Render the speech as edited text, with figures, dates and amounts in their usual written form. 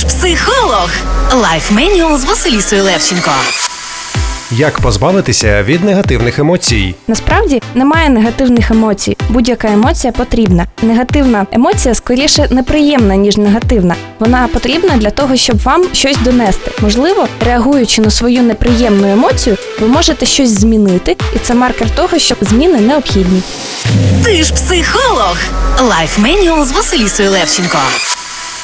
ж психолог. Лайф Менюал з Василісою Левченко. Як позбавитися від негативних емоцій? Насправді немає негативних емоцій. Будь-яка емоція потрібна. Негативна емоція скоріше неприємна, ніж негативна. Вона потрібна для того, щоб вам щось донести. Можливо, реагуючи на свою неприємну емоцію, ви можете щось змінити, і це маркер того, що зміни необхідні. Ти ж психолог. Лайф Менюал з Василісою Левченко.